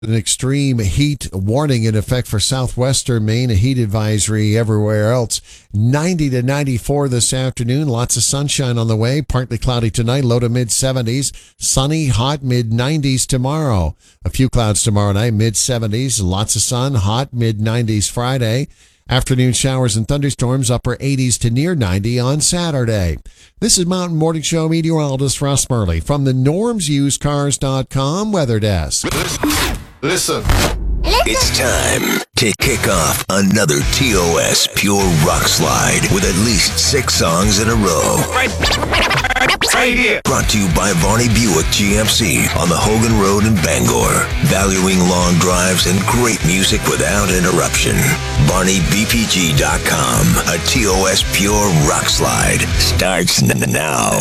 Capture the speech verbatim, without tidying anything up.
An extreme heat warning in effect for southwestern Maine, a heat advisory everywhere else. ninety to ninety-four this afternoon. Lots of sunshine on the way. Partly cloudy tonight, low to mid seventies. Sunny, hot, mid nineties tomorrow. A few clouds tomorrow night, mid seventies. Lots of sun, hot, mid nineties Friday. Afternoon showers and thunderstorms, upper eighties to near ninety on Saturday. This is Mountain Morning Show meteorologist Russ Murley from the norms used cars dot com weather desk. Listen. It's time to kick off another T O S Pure Rock Slide with at least six songs in a row. Right, right here. Brought to you by Varney Buick G M C on the Hogan Road in Bangor. Valuing long drives and great music without interruption. Barney B P G dot com. A T O S Pure Rock Slide starts n- now.